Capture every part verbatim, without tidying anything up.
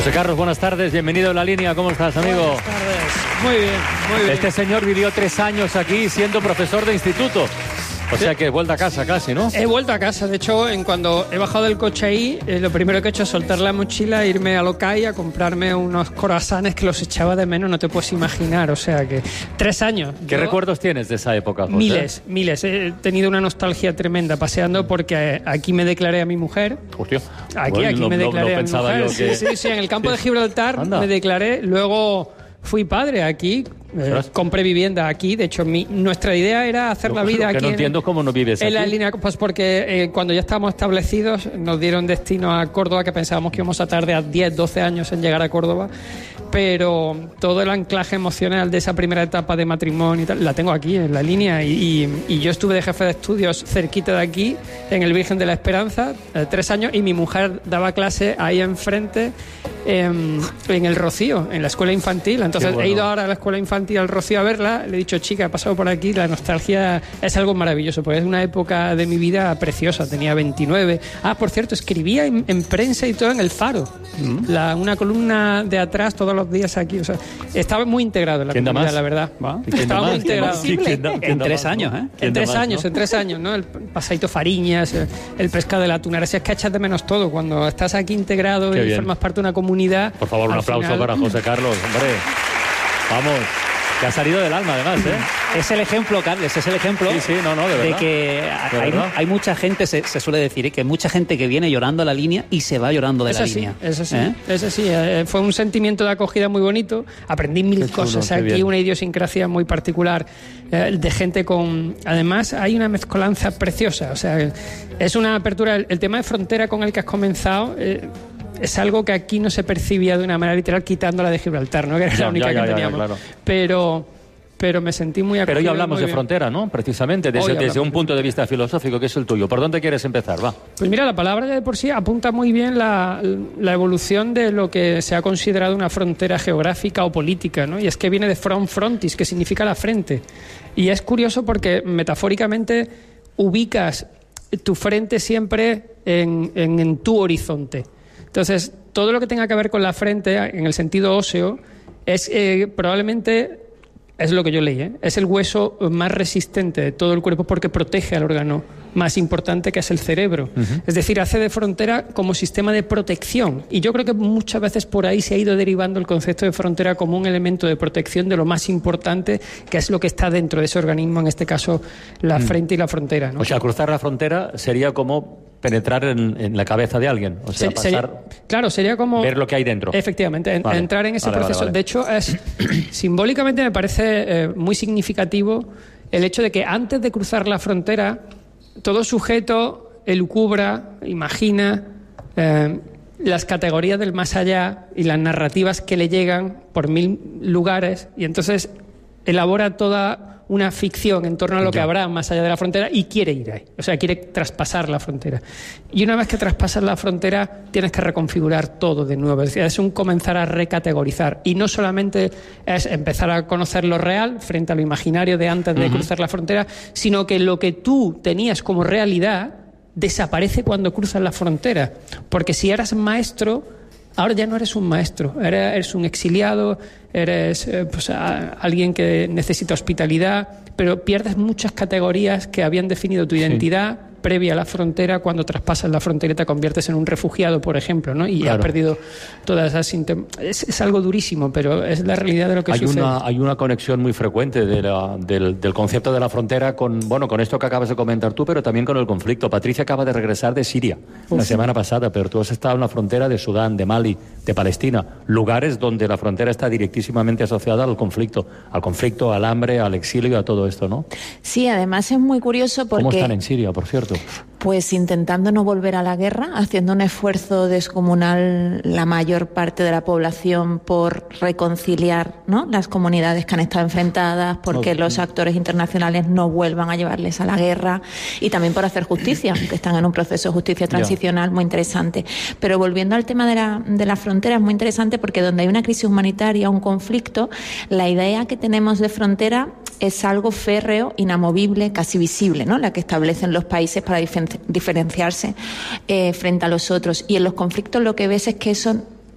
José Carlos, buenas tardes, bienvenido a La Línea, ¿cómo estás, amigo? Buenas tardes, muy bien, muy bien. Este señor vivió tres años aquí siendo profesor de instituto. O sea que vuelta a casa casi, ¿no? He vuelto a casa. De hecho, en cuando he bajado del coche ahí, eh, lo primero que he hecho es soltar la mochila, irme a Locay a comprarme unos croissants que los echaba de menos, no te puedes imaginar. O sea que tres años. ¿Qué Yo, recuerdos tienes de esa época, José? Miles, miles. He tenido una nostalgia tremenda paseando porque aquí me declaré a mi mujer. Hostia. Aquí, Bueno, aquí no, me declaré no, no a mi mujer. yo que... Sí, sí, sí. En el campo sí. de Gibraltar Anda. me declaré. Luego fui padre aquí. Eh, compré vivienda aquí. De hecho, mi, nuestra idea era hacer Yo, la vida lo que aquí. no en, entiendo cómo no vives en aquí. la línea, pues porque eh, cuando ya estábamos establecidos nos dieron destino a Córdoba, que pensábamos que íbamos a tardar diez, doce años en llegar a Córdoba, pero todo el anclaje emocional de esa primera etapa de matrimonio y tal, la tengo aquí en la línea y, y, y yo estuve de jefe de estudios cerquita de aquí, en el Virgen de la Esperanza, eh, tres años, y mi mujer daba clase ahí enfrente eh, en el Rocío, en la escuela infantil. Entonces bueno. he ido ahora a la escuela infantil al Rocío a verla, le he dicho, chica, he pasado por aquí, la nostalgia es algo maravilloso, porque es una época de mi vida preciosa, tenía veintinueve. Ah, por cierto, escribía en, en prensa y todo en El Faro, mm. la, una columna de atrás todos los días aquí, o sea, estaba muy integrado en la comunidad, más? la verdad. ¿Va? Estaba muy integrado. Sí, ¿quién da, quién en da tres más, años, ¿no? ¿eh? En tres más, años, ¿no? en tres años, ¿no? El pasadito Fariñas, el, el pescado de la tunera, si es que echas de menos todo, cuando estás aquí integrado Qué y bien. formas parte de una comunidad. Por favor, un al aplauso final... para José Carlos, hombre. Vamos. Que ha salido del alma, además, ¿eh? Es el ejemplo, Carles, es el ejemplo Sí, sí, no, no, de de verdad. que De hay, verdad. hay mucha gente, se, se suele decir, ¿eh? que mucha gente que viene llorando a la línea y se va llorando de Es la así, línea. es así, ¿Eh? es así. Eh, fue un sentimiento de acogida muy bonito. Aprendí mil Qué chulo, cosas qué aquí, bien. una idiosincrasia muy particular eh, de gente con... Además, hay una mezcolanza preciosa. O sea, es una apertura... El, el tema de frontera con el que has comenzado... Eh, es algo que aquí no se percibía de una manera literal, quitando la de Gibraltar, ¿no? Que era Ya, la única ya, ya, que ya, teníamos. claro. Pero... pero me sentí muy acogido. Pero hoy hablamos muy de bien. frontera, ¿no? Precisamente, desde, Hoy desde hablamos un punto de vista filosófico, que es el tuyo. ¿Por dónde quieres empezar? Va. Pues mira, la palabra ya de por sí apunta muy bien la, la evolución de lo que se ha considerado una frontera geográfica o política, ¿no? Y es que viene de front frontis, que significa la frente. Y es curioso porque metafóricamente ubicas tu frente siempre en, en, en tu horizonte. Entonces, todo lo que tenga que ver con la frente, en el sentido óseo, es eh, probablemente... Es lo que yo leí, ¿eh? Es el hueso más resistente de todo el cuerpo porque protege al órgano más importante, que es el cerebro. Uh-huh. Es decir, hace de frontera como sistema de protección. Y yo creo que muchas veces por ahí se ha ido derivando el concepto de frontera como un elemento de protección de lo más importante, que es lo que está dentro de ese organismo, en este caso la uh-huh. frente y la frontera, ¿no? O sea, cruzar la frontera sería como penetrar en, en la cabeza de alguien. O sea, Se, pasar... Sería, claro, sería como... ver lo que hay dentro. Efectivamente, en, vale. entrar en ese vale, proceso. Vale, vale. De hecho, es, simbólicamente me parece eh, muy significativo el hecho de que antes de cruzar la frontera, todo sujeto elucubra, imagina eh, las categorías del más allá y las narrativas que le llegan por mil lugares, y entonces elabora toda una ficción en torno a lo ya. que habrá más allá de la frontera y quiere ir ahí, o sea, quiere traspasar la frontera. Y una vez que traspasas la frontera, tienes que reconfigurar todo de nuevo, es decir, es un comenzar a recategorizar, y no solamente es empezar a conocer lo real frente a lo imaginario de antes de uh-huh. cruzar la frontera, sino que lo que tú tenías como realidad desaparece cuando cruzas la frontera, porque si eras maestro, ahora ya no eres un maestro, eres, eres un exiliado, eres eh, pues, a, alguien que necesita hospitalidad, pero pierdes muchas categorías que habían definido tu identidad sí. previa a la frontera. Cuando traspasas la frontera te conviertes en un refugiado, por ejemplo, ¿no? Y claro. has perdido todas esas... Intem- es, es algo durísimo, pero es la realidad de lo que hay sucede. Una, hay una conexión muy frecuente de la, del, del concepto de la frontera con, bueno, con esto que acabas de comentar tú, pero también con el conflicto. Patricia acaba de regresar de Siria Uf. la semana pasada, pero tú has estado en la frontera de Sudán, de Mali, de Palestina, lugares donde la frontera está directísimamente asociada al conflicto, al conflicto, al hambre, al exilio y a todo esto, ¿no? Sí, además es muy curioso porque... ¿Cómo están en Siria, por cierto? Pues intentando no volver a la guerra, haciendo un esfuerzo descomunal la mayor parte de la población por reconciliar, ¿no?, las comunidades que han estado enfrentadas, porque okay. los actores internacionales no vuelvan a llevarles a la guerra, y también por hacer justicia, que están en un proceso de justicia transicional yeah. muy interesante. Pero volviendo al tema de la, de la frontera, es muy interesante porque donde hay una crisis humanitaria, un conflicto, la idea que tenemos de frontera es algo férreo, inamovible, casi visible, ¿no?, la que establecen los países para diferenciar diferenciarse eh, frente a los otros. Y en los conflictos lo que ves es que eso es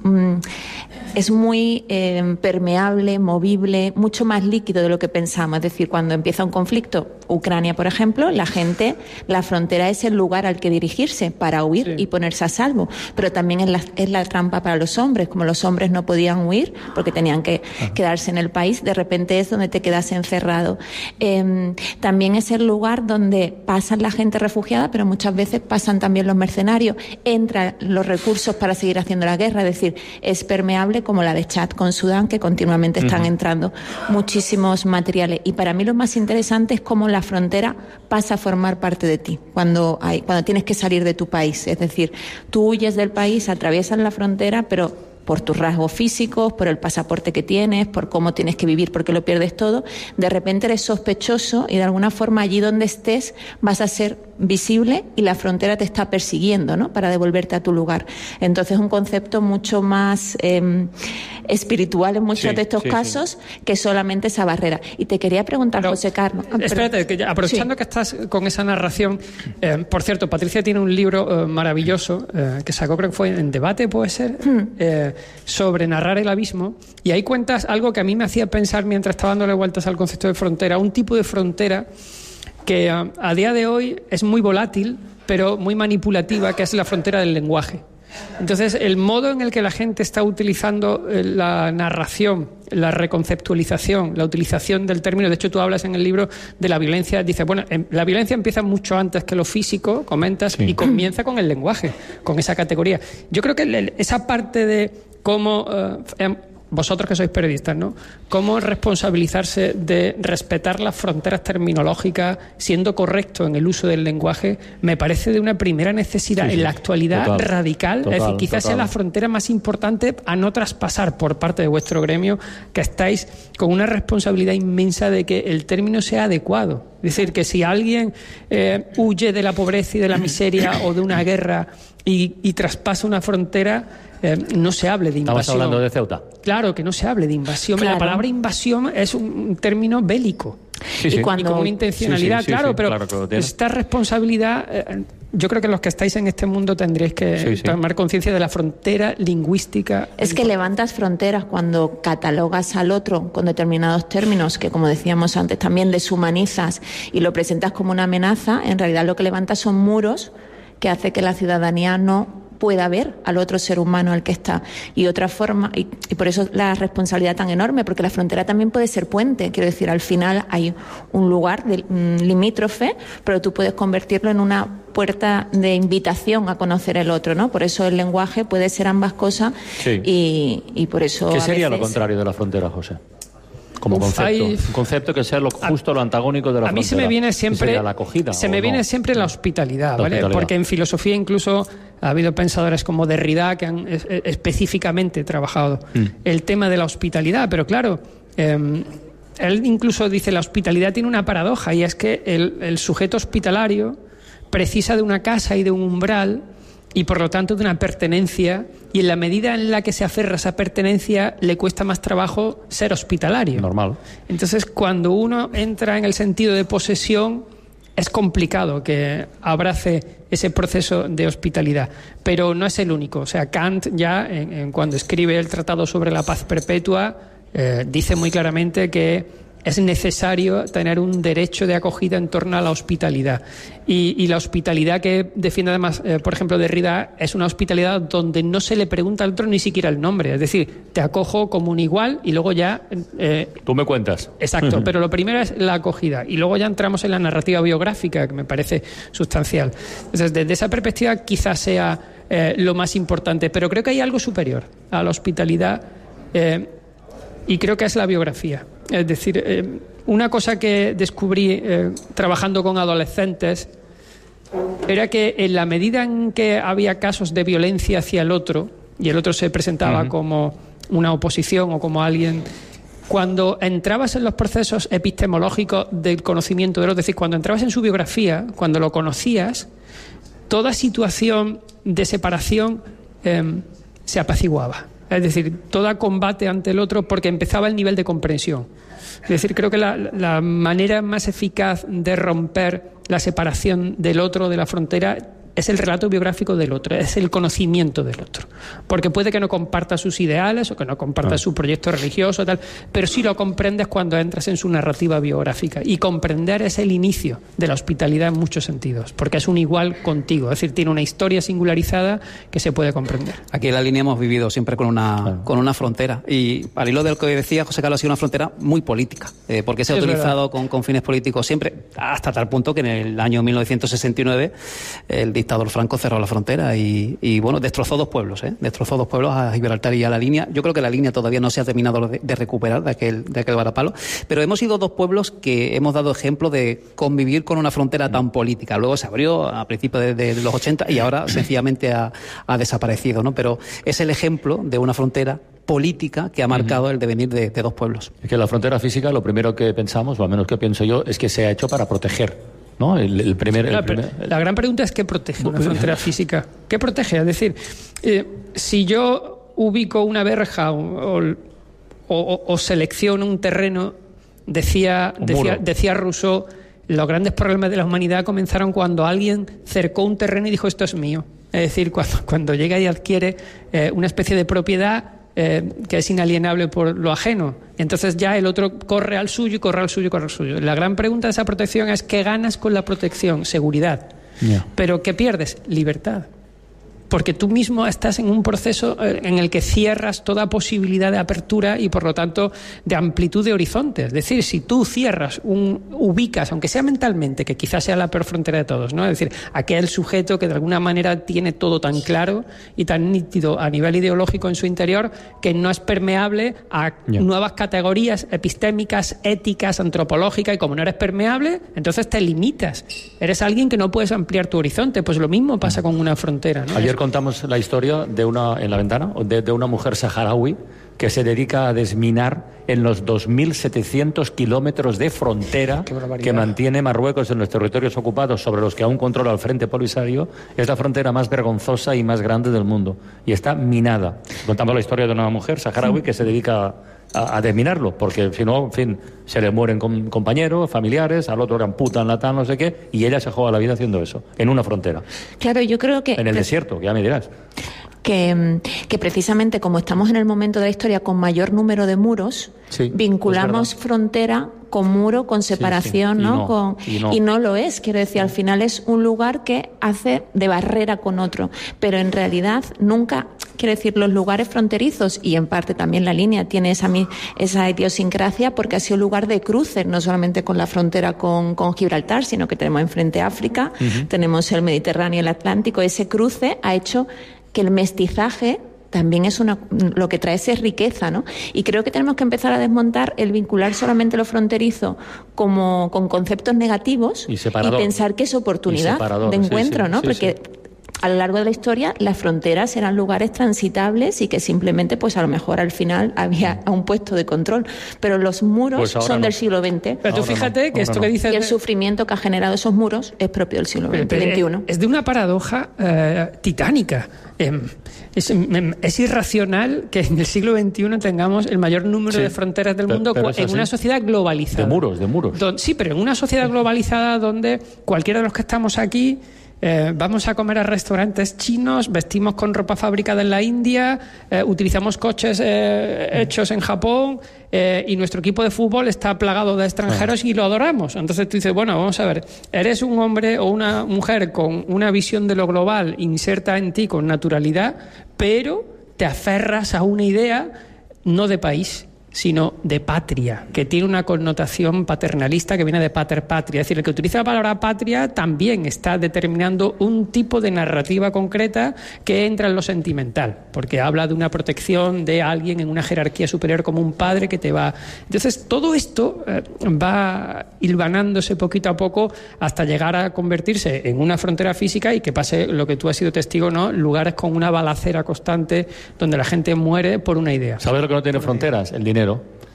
mm, es muy eh, permeable, movible, mucho más líquido de lo que pensamos. Es decir, cuando empieza un conflicto, Ucrania, por ejemplo, la gente, la frontera es el lugar al que dirigirse para huir sí. y ponerse a salvo. Pero también es la, es la trampa para los hombres. Como los hombres no podían huir porque tenían que Ajá. quedarse en el país, de repente es donde te quedas encerrado. Eh, también es el lugar donde pasan la gente refugiada, pero muchas veces pasan también los mercenarios. Entran los recursos para seguir haciendo la guerra. Es decir, es permeable como la de Chad con Sudán, que continuamente están uh-huh. entrando muchísimos materiales. Y para mí lo más interesante es cómo la frontera pasa a formar parte de ti cuando hay, cuando tienes que salir de tu país. Es decir, tú huyes del país, atraviesas la frontera, pero por tus rasgos físicos, por el pasaporte que tienes, por cómo tienes que vivir porque lo pierdes todo, de repente eres sospechoso y de alguna forma allí donde estés vas a ser visible y la frontera te está persiguiendo, ¿no?, para devolverte a tu lugar. Entonces es un concepto mucho más eh, espiritual en muchos sí, de estos sí, casos sí. que solamente esa barrera. Y te quería preguntar, pero, José Carlos... Ah, espérate, que ya, aprovechando sí. que estás con esa narración, eh, por cierto, Patricia tiene un libro eh, maravilloso eh, que sacó, creo que fue en Debate, ¿puede ser?, hmm. eh, sobre narrar el abismo, y ahí cuentas algo que a mí me hacía pensar mientras estaba dándole vueltas al concepto de frontera, un tipo de frontera que a, a día de hoy es muy volátil, pero muy manipulativa, que es la frontera del lenguaje. Entonces, el modo en el que la gente está utilizando la narración, la reconceptualización, la utilización del término, de hecho tú hablas en el libro de la violencia, dices, bueno, la violencia empieza mucho antes que lo físico, comentas, sí. y comienza con el lenguaje, con esa categoría. Yo creo que esa parte de cómo... Eh, vosotros que sois periodistas, ¿no?, cómo responsabilizarse de respetar las fronteras terminológicas, siendo correcto en el uso del lenguaje, me parece de una primera necesidad sí, sí. en la actualidad total, radical. Total, es decir, quizás total. sea la frontera más importante a no traspasar por parte de vuestro gremio, que estáis con una responsabilidad inmensa de que el término sea adecuado. Es decir, que si alguien eh, huye de la pobreza y de la miseria o de una guerra y, y traspasa una frontera, eh, no se hable de invasión. Estamos hablando de Ceuta. Claro, que no se hable de invasión. Claro. La palabra invasión es un término bélico. Sí, sí. Y, cuando... y con una intencionalidad, sí, sí, sí, claro, sí, pero claro esta responsabilidad, eh, yo creo que los que estáis en este mundo tendréis que sí, sí. tomar conciencia de la frontera lingüística. Es que levantas fronteras cuando catalogas al otro con determinados términos que, como decíamos antes, también deshumanizas y lo presentas como una amenaza. En realidad lo que levantas son muros que hace que la ciudadanía no pueda ver al otro ser humano al que está. Y otra forma, y, y por eso la responsabilidad tan enorme, porque la frontera también puede ser puente. Quiero decir, al final hay un lugar de, um, limítrofe, pero tú puedes convertirlo en una puerta de invitación a conocer el otro, ¿no? Por eso el lenguaje puede ser ambas cosas sí. y, y por eso... ¿Qué sería veces... lo contrario de la frontera, José? Como Uf, concepto, hay... un concepto que sea lo justo, a, lo antagónico de la frontera. A mí se me viene siempre la acogida, se me viene no? siempre la hospitalidad, la ¿vale? hospitalidad. Porque en filosofía incluso ha habido pensadores como Derrida que han es, específicamente trabajado mm. el tema de la hospitalidad, pero claro, eh, él incluso dice la hospitalidad tiene una paradoja y es que el, el sujeto hospitalario precisa de una casa y de un umbral y por lo tanto de una pertenencia, y en la medida en la que se aferra a esa pertenencia le cuesta más trabajo ser hospitalario. Normal. Entonces, cuando uno entra en el sentido de posesión, es complicado que abrace ese proceso de hospitalidad. Pero no es el único. O sea, Kant ya, en, en cuando escribe el Tratado sobre la Paz Perpetua, eh, dice muy claramente que es necesario tener un derecho de acogida en torno a la hospitalidad. Y, y la hospitalidad que defiende además, eh, por ejemplo, Derrida, es una hospitalidad donde no se le pregunta al otro ni siquiera el nombre. Es decir, te acojo como un igual y luego ya... Eh, Tú me cuentas. Exacto, pero lo primero es la acogida. Y luego ya entramos en la narrativa biográfica, que me parece sustancial. Entonces, desde esa perspectiva quizás sea eh, lo más importante. Pero creo que hay algo superior a la hospitalidad eh, y creo que es la biografía. Es decir, eh, una cosa que descubrí eh, trabajando con adolescentes era que en la medida en que había casos de violencia hacia el otro y el otro se presentaba uh-huh. como una oposición o como alguien, cuando entrabas en los procesos epistemológicos del conocimiento del otro, es decir, cuando entrabas en su biografía, cuando lo conocías, toda situación de separación eh, se apaciguaba. Es decir, todo combate ante el otro porque empezaba el nivel de comprensión. Es decir, creo que la, la manera más eficaz de romper la separación del otro, de la frontera, es el relato biográfico del otro, es el conocimiento del otro. Porque puede que no comparta sus ideales o que no comparta ah. su proyecto religioso, tal, pero sí lo comprendes cuando entras en su narrativa biográfica. Y comprender es el inicio de la hospitalidad en muchos sentidos, porque es un igual contigo, es decir, tiene una historia singularizada que se puede comprender. Aquí en la línea hemos vivido siempre con una, claro. con una frontera, y al hilo del que decía José Carlos, ha sido una frontera muy política, eh, porque se ha sí, utilizado con, con fines políticos siempre, hasta tal punto que en el año mil novecientos sesenta y nueve el dictador Franco cerró la frontera y, y bueno, destrozó dos pueblos, ¿eh? destrozó dos pueblos, a Gibraltar y a la línea. Yo creo que la línea todavía no se ha terminado de, de recuperar de aquel, de aquel varapalo, pero hemos sido dos pueblos que hemos dado ejemplo de convivir con una frontera tan política. Luego se abrió a principios de, de los ochenta y ahora sencillamente ha, ha desaparecido, ¿no? Pero es el ejemplo de una frontera política que ha marcado uh-huh. el devenir de, de dos pueblos. Es que la frontera física, lo primero que pensamos, o al menos que pienso yo, es que se ha hecho para proteger, ¿no? El, el primer, el la, primer... la gran pregunta es ¿qué protege una frontera física? ¿Qué protege? Es decir, eh, si yo ubico una verja o, o, o, o selecciono un terreno, decía, un decía, decía Rousseau, los grandes problemas de la humanidad comenzaron cuando alguien cercó un terreno y dijo esto es mío. Es decir, cuando, cuando llega y adquiere eh, una especie de propiedad Eh, que es inalienable por lo ajeno. Entonces ya el otro corre al suyo y corre al suyo y corre al suyo. La gran pregunta de esa protección es ¿qué ganas con la protección? Seguridad. Yeah. ¿Pero qué pierdes? Libertad. Porque tú mismo estás en un proceso en el que cierras toda posibilidad de apertura y, por lo tanto, de amplitud de horizontes. Es decir, si tú cierras, un, ubicas, aunque sea mentalmente, que quizás sea la peor frontera de todos, ¿no? Es decir, aquel sujeto que de alguna manera tiene todo tan claro y tan nítido a nivel ideológico en su interior que no es permeable a yeah. nuevas categorías epistémicas, éticas, antropológicas, y como no eres permeable, entonces te limitas. Eres alguien que no puedes ampliar tu horizonte. Pues lo mismo pasa con una frontera, ¿no? Ayer contamos la historia de una, en la ventana, de, de una mujer saharaui que se dedica a desminar en los dos mil setecientos kilómetros de frontera que mantiene Marruecos en los territorios ocupados sobre los que aún controla el Frente Polisario. Es la frontera más vergonzosa y más grande del mundo. Y está minada. Contamos la historia de una mujer saharaui que se dedica a, a desminarlo, porque si no, en fin, se le mueren com, compañeros, familiares, al otro le amputan la tal, no sé qué, y ella se juega la vida haciendo eso, en una frontera. Claro, yo creo que... En el desierto, ya me dirás. Que, que precisamente como estamos en el momento de la historia con mayor número de muros, sí, vinculamos frontera con muro, con separación, sí, sí. Y, ¿no? No, con, y, no. y no lo es. Quiero decir, al final es un lugar que hace de barrera con otro. Pero en realidad nunca, quiero decir, los lugares fronterizos, y en parte también la línea tiene esa, esa idiosincrasia porque ha sido lugar de cruces, no solamente con la frontera con, con Gibraltar, sino que tenemos enfrente África, uh-huh. tenemos el Mediterráneo y el Atlántico. Ese cruce ha hecho que el mestizaje también es una, lo que trae es riqueza, ¿no? Y creo que tenemos que empezar a desmontar el vincular solamente lo fronterizo como con conceptos negativos y, y pensar que es oportunidad de encuentro, sí, sí, ¿no? Sí, Porque sí. a lo largo de la historia las fronteras eran lugares transitables y que simplemente, pues a lo mejor al final había un puesto de control, pero los muros pues son no. del siglo veinte. Pero tú fíjate no, que esto no. que dices... Y el sufrimiento que ha generado esos muros es propio del siglo veinte, veintiuno. Es de una paradoja eh, titánica. Eh, es, es irracional que en el siglo veintiuno tengamos el mayor número sí, de fronteras del mundo pero, pero en una sociedad globalizada. De muros, de muros. Don, sí, pero en una sociedad globalizada donde cualquiera de los que estamos aquí eh, vamos a comer a restaurantes chinos, vestimos con ropa fabricada en la India, eh, utilizamos coches eh, hechos en Japón eh, y nuestro equipo de fútbol está plagado de extranjeros y lo adoramos. Entonces tú dices, bueno, vamos a ver, eres un hombre o una mujer con una visión de lo global inserta en ti con naturalidad, pero te aferras a una idea no de país, sino de patria, que tiene una connotación paternalista que viene de pater patria. Es decir, el que utiliza la palabra patria también está determinando un tipo de narrativa concreta que entra en lo sentimental, porque habla de una protección de alguien en una jerarquía superior como un padre que te va... Entonces, todo esto eh, va hilvanándose poquito a poco hasta llegar a convertirse en una frontera física y que pase lo que tú has sido testigo, ¿no? Lugares con una balacera constante donde la gente muere por una idea. ¿Sabes lo que no tiene fronteras? El dinero.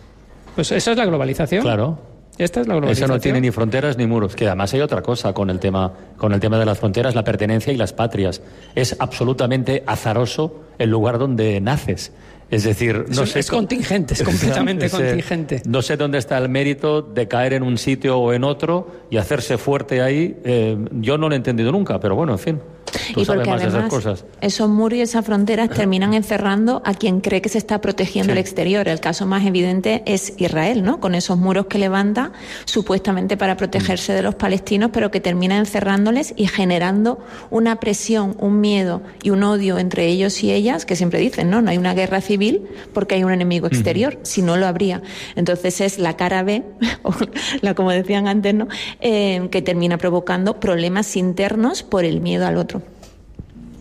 Pues eso es la globalización. Claro. Esta es la globalización. Eso no tiene ni fronteras ni muros. Que además hay otra cosa con el tema, con el tema de las fronteras, la pertenencia y las patrias. Es absolutamente azaroso el lugar donde naces. Es decir, no es, sé... Es contingente, es completamente ese, contingente. No sé dónde está el mérito de caer en un sitio o en otro y hacerse fuerte ahí. Eh, yo no lo he entendido nunca, pero bueno, en fin. Tú y sabes porque más de esas además cosas. esos muros y esas fronteras terminan encerrando a quien cree que se está protegiendo Sí. el exterior. El caso más evidente es Israel, ¿no? Con esos muros que levanta supuestamente para protegerse de los palestinos, pero que termina encerrándoles y generando una presión, un miedo y un odio entre ellos y ellas, que siempre dicen, no, no hay una guerra civil porque hay un enemigo exterior, uh-huh. si no lo habría. Entonces es la cara B, o la como decían antes, ¿no? Eh, que termina provocando problemas internos por el miedo al otro.